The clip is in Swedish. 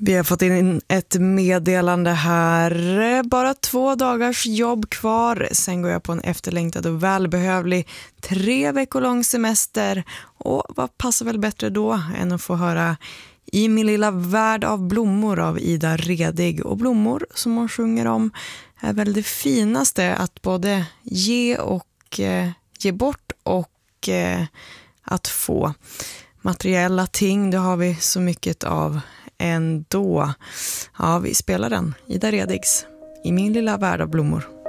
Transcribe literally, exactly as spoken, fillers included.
Vi har fått in ett meddelande här. Bara två dagars jobb kvar. Sen går jag på en efterlängtad och välbehövlig tre veckor lång semester. Och vad passar väl bättre då än att få höra I min lilla värld av blommor av Ida Redig. Och blommor som hon sjunger om är väl det finaste att både ge och eh, ge bort och eh, att få. Materiella ting, det har vi så mycket av ändå. Ja, vi spelar den. Ida Redigs I min lilla värld av blommor.